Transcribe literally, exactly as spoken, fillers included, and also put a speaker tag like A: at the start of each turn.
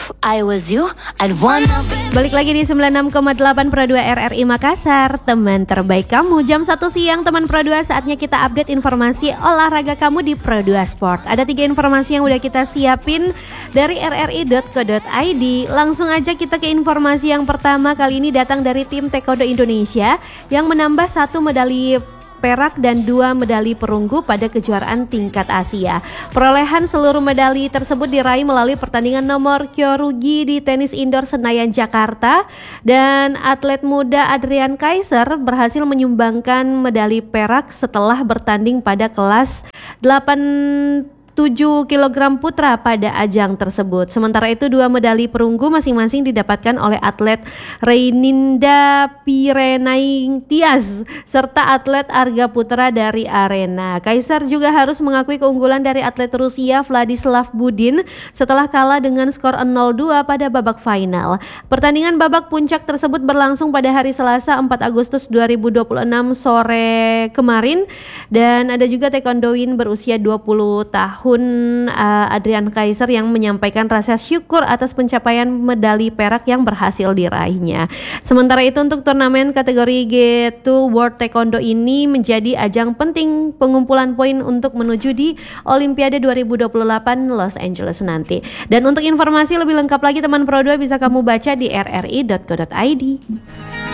A: If I was you, I'd wanna be.
B: Balik lagi di sembilan puluh enam koma delapan Pro dua R R I Makassar, teman terbaik kamu. Jam satu siang teman Pro dua, saatnya kita update informasi olahraga kamu di Pro dua Sport. Ada tiga informasi yang udah kita siapin dari r r i dot co dot i d. Langsung aja kita ke informasi yang pertama. Kali ini datang dari tim Taekwondo Indonesia yang menambah satu medali perak dan dua medali perunggu pada kejuaraan tingkat Asia. Perolehan seluruh medali tersebut diraih melalui pertandingan nomor kyorugi di tenis indoor Senayan, Jakarta, dan atlet muda Adrian Kaiser berhasil menyumbangkan medali perak setelah bertanding pada kelas delapan puluh tujuh kilogram putra pada ajang tersebut. Sementara itu dua medali perunggu masing-masing didapatkan oleh atlet Reininda Pirenaing-Tias serta atlet Arga Putra dari Arena. Kaiser juga harus mengakui keunggulan dari atlet Rusia Vladislav Budin setelah kalah dengan skor nol dua pada babak final. Pertandingan babak puncak tersebut berlangsung pada hari Selasa empat Agustus dua ribu dua puluh enam sore kemarin, dan ada juga taekwondoin berusia dua puluh tahun uh, Adrian Kaiser yang menyampaikan rasa syukur atas pencapaian medali perak yang berhasil diraihnya. Sementara itu untuk turnamen kategori G dua World Taekwondo ini menjadi ajang penting pengumpulan poin untuk menuju di Olimpiade dua ribu dua puluh delapan Los Angeles nanti. Dan untuk informasi lebih lengkap lagi teman Pro dua bisa kamu baca di r r i dot co dot i d.